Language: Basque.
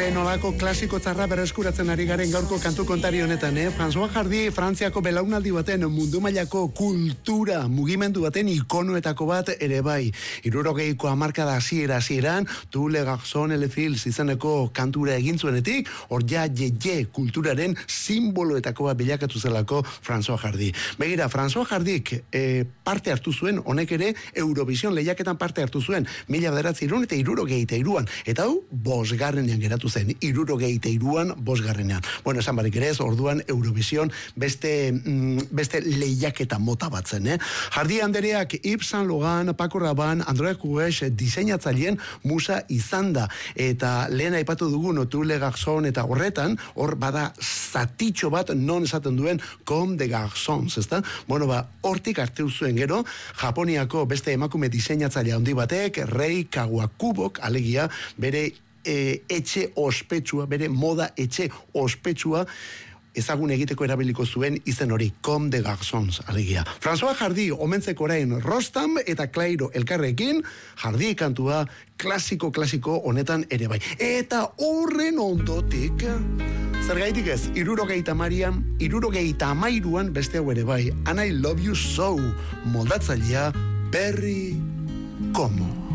nolako klasiko txarra berreskuratzen ari garen gaurko kantu kontari honetan, François Hardy, Frantziako belaunaldi baten mundu mailako kultura mugimendu baten ikonoetako bat ere bai. 60ko hamarkada hasieran, Tu le garçon et le fils izeneko kantura egin zuenetik, hor ja je kulturaren simboloetako bat bilakatu zelako François Hardy. Begira, François Hardyk parte hartu zuen, honek ere Eurovision lehiaketan parte hartu zuen, 1963an, eta hau, bosgarrenean geratu zen, 63an, bosgarrenean. Bueno, esan barik ere ez, orduan Eurovision beste lehiaketa mota bat zen, Hardy andereak Yves Saint Laurent, Paco Rabanne, André Courage diseinatzaileen musa izan da, eta lehen aipatu dugun Tu le garçon eta horretan, hor bada zatitxo bat non esaten duen Comme des garçons, ezta? Bueno, hortik hartu zuen gero, Japoniako beste emakume diseinatzaile handi batek, Rei Kawakubok, alegia, bere etxe ospetsua, bere moda etxe ospetsua, ezagun egiteko erabiliko zuen izen hori, Comme des garçons, alegia. François Hardy, omentzeko orain Rostam eta Clairo elkarrekin, Hardy kantua klasiko honetan ere bai. Eta horren ondotik, zergaitik ez, 73an beste hau ere bai, And I Love You So, moldatzailea Perry Como.